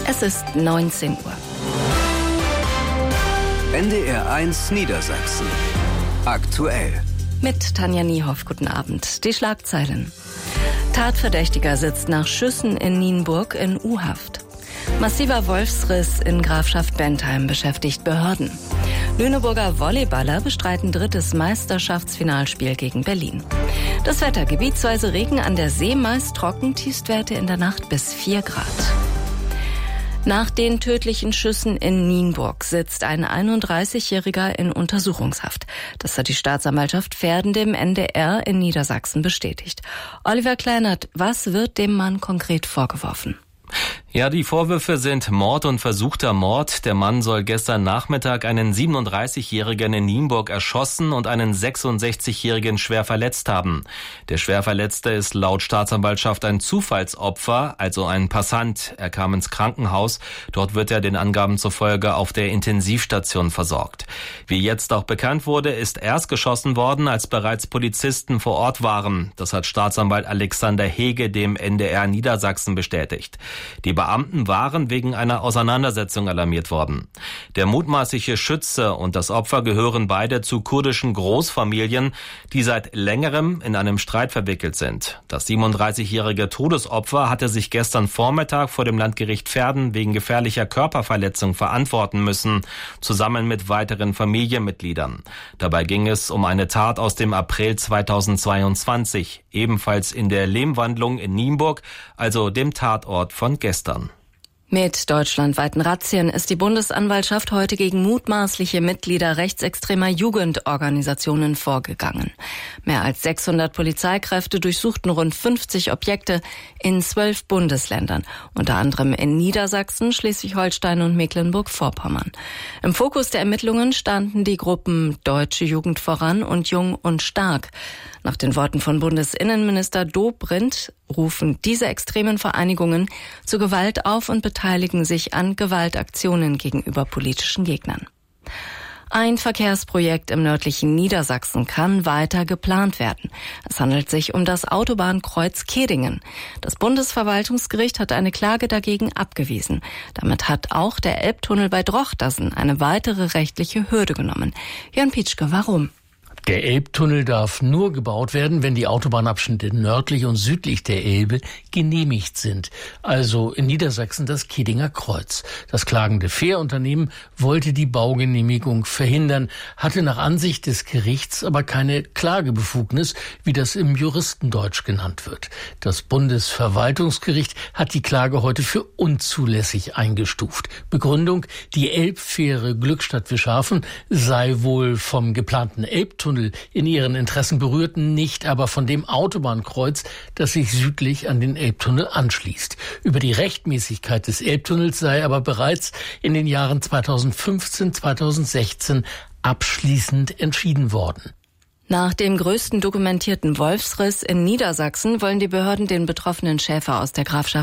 Es ist 19 Uhr. NDR1 Niedersachsen. Aktuell. Mit Tanja Niehoff, guten Abend. Die Schlagzeilen. Tatverdächtiger sitzt nach Schüssen in Nienburg in U-Haft. Massiver Wolfsriss in Grafschaft Bentheim beschäftigt Behörden. Lüneburger Volleyballer bestreiten 3. Meisterschaftsfinalspiel gegen Berlin. Das Wetter: gebietsweise Regen, an der See meist trocken, Tiefstwerte in der Nacht bis 4 Grad. Nach den tödlichen Schüssen in Nienburg sitzt ein 31-Jähriger in Untersuchungshaft. Das hat die Staatsanwaltschaft Verden dem NDR in Niedersachsen bestätigt. Oliver Kleinert, was wird dem Mann konkret vorgeworfen? Ja, die Vorwürfe sind Mord und versuchter Mord. Der Mann soll gestern Nachmittag einen 37-Jährigen in Nienburg erschossen und einen 66-Jährigen schwer verletzt haben. Der Schwerverletzte ist laut Staatsanwaltschaft ein Zufallsopfer, also ein Passant. Er kam ins Krankenhaus. Dort wird er den Angaben zufolge auf der Intensivstation versorgt. Wie jetzt auch bekannt wurde, ist erst geschossen worden, als bereits Polizisten vor Ort waren. Das hat Staatsanwalt Alexander Hege dem NDR Niedersachsen bestätigt. Die Beamten waren wegen einer Auseinandersetzung alarmiert worden. Der mutmaßliche Schütze und das Opfer gehören beide zu kurdischen Großfamilien, die seit längerem in einem Streit verwickelt sind. Das 37-jährige Todesopfer hatte sich gestern Vormittag vor dem Landgericht Verden wegen gefährlicher Körperverletzung verantworten müssen, zusammen mit weiteren Familienmitgliedern. Dabei ging es um eine Tat aus dem April 2022, ebenfalls in der Lehmwandlung in Nienburg, also dem Tatort von gestern. Mit deutschlandweiten Razzien ist die Bundesanwaltschaft heute gegen mutmaßliche Mitglieder rechtsextremer Jugendorganisationen vorgegangen. Mehr als 600 Polizeikräfte durchsuchten rund 50 Objekte in 12 Bundesländern, unter anderem in Niedersachsen, Schleswig-Holstein und Mecklenburg-Vorpommern. Im Fokus der Ermittlungen standen die Gruppen Deutsche Jugend voran und Jung und Stark. Nach den Worten von Bundesinnenminister Dobrindt rufen diese extremen Vereinigungen zu Gewalt auf und beteiligen sich an Gewaltaktionen gegenüber politischen Gegnern. Ein Verkehrsprojekt im nördlichen Niedersachsen kann weiter geplant werden. Es handelt sich um das Autobahnkreuz Kehdingen. Das Bundesverwaltungsgericht hat eine Klage dagegen abgewiesen. Damit hat auch der Elbtunnel bei Drochtersen eine weitere rechtliche Hürde genommen. Jörn Pietschke, warum? Der Elbtunnel darf nur gebaut werden, wenn die Autobahnabschnitte nördlich und südlich der Elbe genehmigt sind. Also in Niedersachsen das Kehdinger Kreuz. Das klagende Fährunternehmen wollte die Baugenehmigung verhindern, hatte nach Ansicht des Gerichts aber keine Klagebefugnis, wie das im Juristendeutsch genannt wird. Das Bundesverwaltungsgericht hat die Klage heute für unzulässig eingestuft. Begründung: die Elbfähre Glückstadt-Wischhafen sei wohl vom geplanten Elbtunnel in ihren Interessen berührten, nicht aber von dem Autobahnkreuz, das sich südlich an den Elbtunnel anschließt. Über die Rechtmäßigkeit des Elbtunnels sei aber bereits in den Jahren 2015, 2016 abschließend entschieden worden. Nach dem größten dokumentierten Wolfsriss in Niedersachsen wollen die Behörden den betroffenen Schäfer aus der Grafschaft